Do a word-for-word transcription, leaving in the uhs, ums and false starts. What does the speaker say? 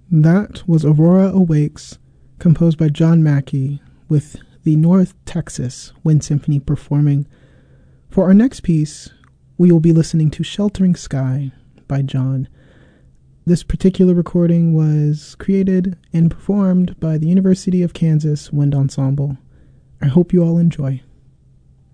That was Aurora Awakes, composed by John Mackey, with the North Texas Wind Symphony performing. For our next piece, we will be listening to Sheltering Sky by John. This particular recording was created and performed by the University of Kansas Wind Ensemble. I hope you all enjoy.